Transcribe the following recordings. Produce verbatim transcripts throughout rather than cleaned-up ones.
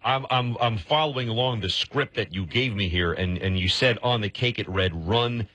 I'm I'm I'm following along the script that you gave me here, and, and you said on the cake it read "Run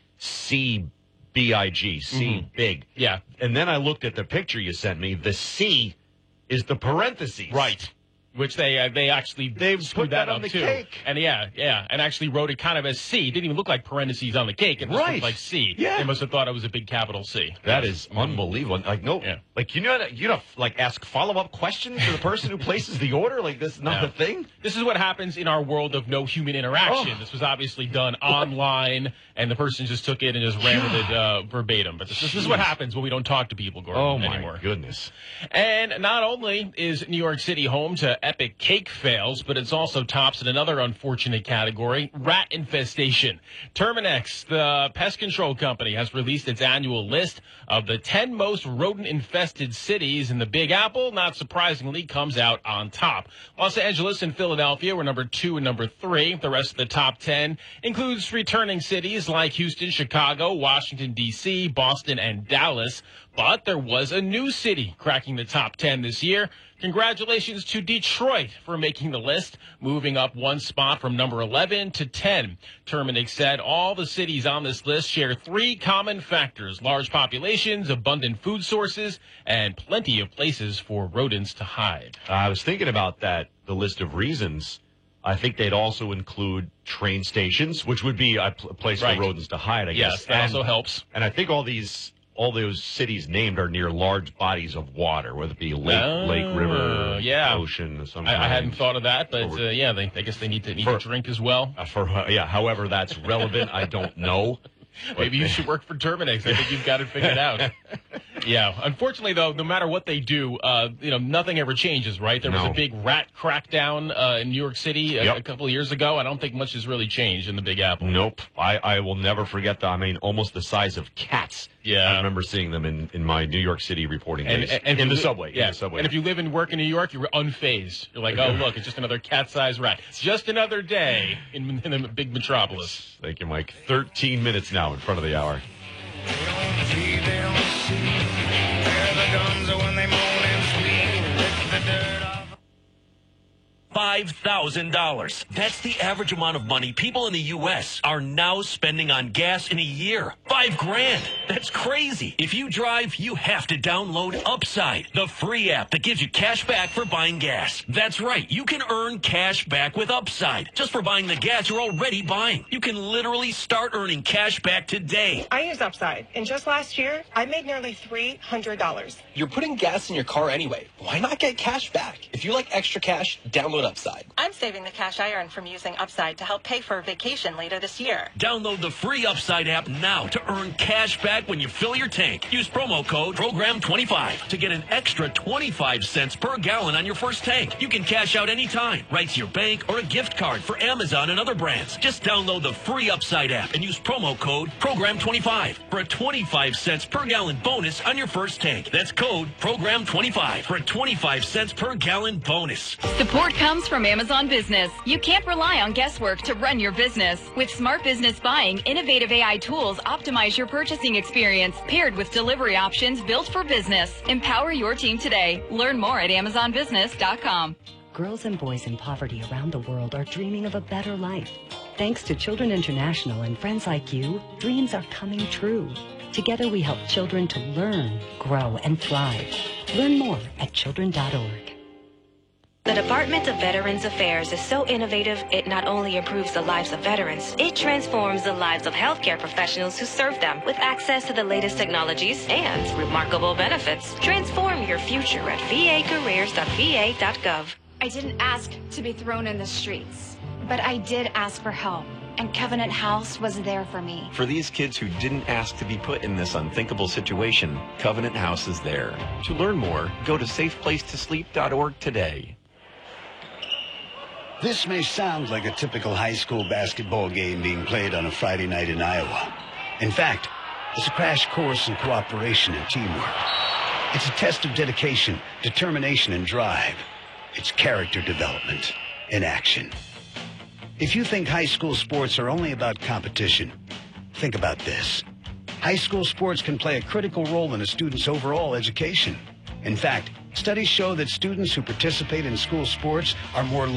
C B I G," C mm-hmm. big. Yeah. And then I looked at the picture you sent me. The C is the parentheses. Right. Which they uh, they actually They've screwed put that that on up the too. cake. And yeah, yeah, and actually wrote it kind of as C. It didn't even look like parentheses on the cake. It just Right. looked like C. Yeah. They must have thought it was a big capital C. That is unbelievable. Like no, Yeah. like you know, you know, like ask follow up questions to the person who places the order. Like this is not Yeah. a thing. This is what happens in our world of no human interaction. Oh. This was obviously done online, and the person just took it and just ran with it uh, verbatim. But this, this is what happens when we don't talk to people, Gordon, Oh my anymore. goodness. And not only is New York City home to epic cake fails, but it's also tops in another unfortunate category, rat infestation. Terminix, the pest control company, has released its annual list of the ten most rodent-infested cities, and the Big Apple, not surprisingly, comes out on top. Los Angeles and Philadelphia were number two and number three. The rest of the top ten includes returning cities like Houston, Chicago, Washington, D C, Boston, and Dallas. But there was a new city cracking the top ten this year. Congratulations to Detroit for making the list, moving up one spot from number eleven to ten. Terminix said all the cities on this list share three common factors: large populations, abundant food sources, and plenty of places for rodents to hide. I was thinking about that, the list of reasons. I think they'd also include train stations, which would be a pl- place Right. for rodents to hide, I Yes, guess. that and, also helps. And I think all these, all those cities named are near large bodies of water, whether it be lake, Oh, lake, river, yeah. ocean, of some I, I kind. hadn't thought of that, but Or- uh, yeah, they, I guess they need to need For- to drink as well. Uh, for uh, yeah, however that's relevant, I don't know. But- Maybe you should work for Terminix. I think you've got it figured out. Yeah. Unfortunately, though, no matter what they do, uh, you know, nothing ever changes, right? There was No. a big rat crackdown uh, in New York City a, Yep. a couple of years ago. I don't think much has really changed in the Big Apple. Nope. I, I will never forget that. I mean, almost the size of cats. Yeah. I remember seeing them in, in my New York City reporting And, days. and, and if in you the li- subway. Yeah. In the subway. And if you live and work in New York, you're unfazed. You're like, oh, look, it's just another cat-sized rat. It's just another day in, in a big metropolis. Thank you, Mike. thirteen minutes now in front of the hour. They don't see, they don't see where the guns are when they moan and squeal. Lick the dirt off. five thousand dollars. That's the average amount of money people in the U S are now spending on gas in a year. Five grand. That's crazy. If you drive, you have to download Upside, the free app that gives you cash back for buying gas. That's right. You can earn cash back with Upside just for buying the gas you're already buying. You can literally start earning cash back today. I use Upside, and just last year, I made nearly three hundred dollars. You're putting gas in your car anyway. Why not get cash back? If you like extra cash, download Upside. I'm saving the cash I earn from using Upside to help pay for a vacation later this year. Download the free Upside app now to earn cash back when you fill your tank. Use promo code program twenty-five to get an extra twenty-five cents per gallon on your first tank. You can cash out anytime, right to your bank or a gift card for Amazon and other brands. Just download the free Upside app and use promo code program twenty-five for a twenty-five cents per gallon bonus on your first tank. That's code program twenty-five for a twenty-five cents per gallon bonus. Support comes from Amazon Business. You can't rely on guesswork to run your business. With Smart Business Buying, innovative A I tools optimize your purchasing experience, paired with delivery options built for business. Empower your team today. Learn more at amazon business dot com. Girls and boys in poverty around the world are dreaming of a better life. Thanks to Children International and friends like you, dreams are coming true. Together we help children to learn, grow, and thrive. Learn more at children dot org. The Department of Veterans Affairs is so innovative, it not only improves the lives of veterans, it transforms the lives of healthcare professionals who serve them with access to the latest technologies and remarkable benefits. Transform your future at v a careers dot v a dot gov. I didn't ask to be thrown in the streets, but I did ask for help, and Covenant House was there for me. For these kids who didn't ask to be put in this unthinkable situation, Covenant House is there. To learn more, go to safe place to sleep dot org today. This may sound like a typical high school basketball game being played on a Friday night in Iowa. In fact, it's a crash course in cooperation and teamwork. It's a test of dedication, determination, and drive. It's character development in action. If you think high school sports are only about competition, think about this. High school sports can play a critical role in a student's overall education. In fact, studies show that students who participate in school sports are more